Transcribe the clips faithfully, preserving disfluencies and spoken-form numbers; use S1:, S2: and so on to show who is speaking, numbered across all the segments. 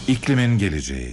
S1: İklimin geleceği.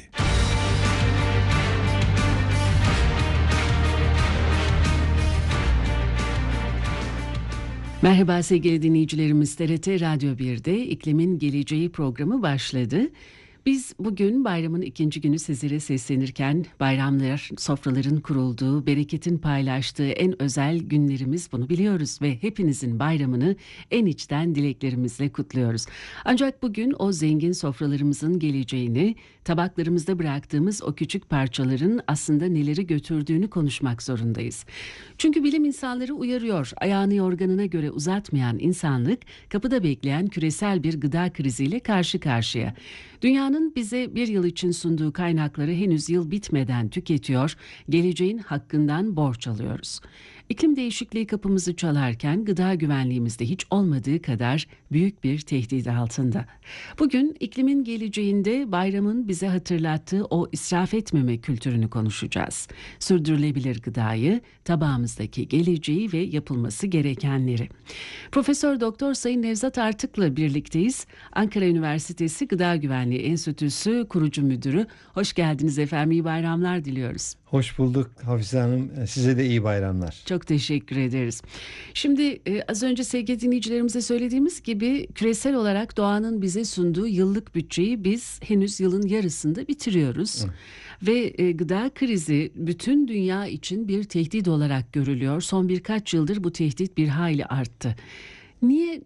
S2: Merhaba sevgili dinleyicilerimiz, T R T Radyo bir'de İklimin Geleceği programı başladı. Biz bugün bayramın ikinci günü sizlere seslenirken bayramlar, sofraların kurulduğu, bereketin paylaştığı en özel günlerimiz, bunu biliyoruz ve hepinizin bayramını en içten dileklerimizle kutluyoruz. Ancak bugün o zengin sofralarımızın geleceğini, tabaklarımızda bıraktığımız o küçük parçaların aslında neleri götürdüğünü konuşmak zorundayız. Çünkü bilim insanları uyarıyor, ayağını yorganına göre uzatmayan insanlık kapıda bekleyen küresel bir gıda kriziyle karşı karşıya. Dünyanın bize bir yıl için sunduğu kaynakları henüz yıl bitmeden tüketiyor, geleceğin hakkından borç alıyoruz. İklim değişikliği kapımızı çalarken gıda güvenliğimiz de hiç olmadığı kadar büyük bir tehdit altında. Bugün iklimin geleceğinde bayramın bize hatırlattığı o israf etmeme kültürünü konuşacağız. Sürdürülebilir gıdayı, tabağımızdaki geleceği ve yapılması gerekenleri. Profesör Doktor Sayın Nevzat Artık'la birlikteyiz. Ankara Üniversitesi Gıda Güvenliği Enstitüsü kurucu müdürü. Hoş geldiniz efendim, iyi bayramlar diliyoruz.
S3: Hoş bulduk Hafize Hanım. Size de iyi bayramlar.
S2: Çok teşekkür ederiz. Şimdi e, az önce sevgili dinleyicilerimize söylediğimiz gibi küresel olarak doğanın bize sunduğu yıllık bütçeyi biz henüz yılın yarısında bitiriyoruz. Hı. Ve e, gıda krizi bütün dünya için bir tehdit olarak görülüyor. Son birkaç yıldır bu tehdit bir hayli arttı. Niye